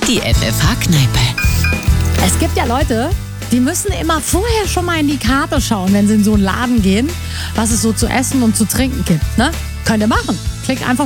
Die FFH-Kneipe. Es gibt ja Leute, die müssen immer vorher schon mal in die Karte schauen, wenn sie in so einen Laden gehen, was es so zu essen und zu trinken gibt. Ne? Könnt ihr machen. Klickt einfach